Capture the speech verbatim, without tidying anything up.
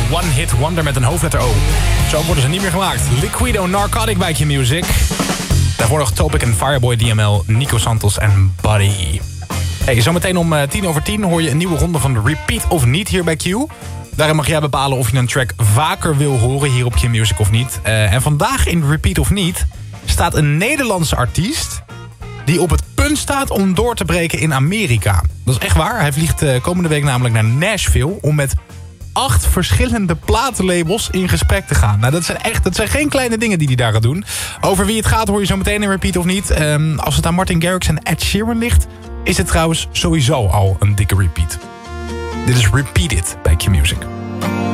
One Hit Wonder met een hoofdletter O. Zo worden ze niet meer gemaakt. Liquido, Narcotic bij Q-Music. Daarvoor nog Topic en Fireboy, D M L, Nico Santos en Buddy. Hey, zometeen om uh, tien over tien hoor je een nieuwe ronde van de Repeat of Niet hier bij Q. Daarin mag jij bepalen of je een track vaker wil horen hier op Q-Music of niet. Uh, en vandaag in Repeat of Niet staat een Nederlandse artiest die op het punt staat om door te breken in Amerika. Dat is echt waar. Hij vliegt uh, komende week namelijk naar Nashville om met acht verschillende platenlabels in gesprek te gaan. Nou, dat zijn echt, dat zijn geen kleine dingen die hij daar gaat doen. Over wie het gaat hoor je zo meteen in Repeat of Niet. Um, als het aan Martin Garrix en Ed Sheeran ligt, is het trouwens sowieso al een dikke repeat. Dit is Repeat It bij Q-Music.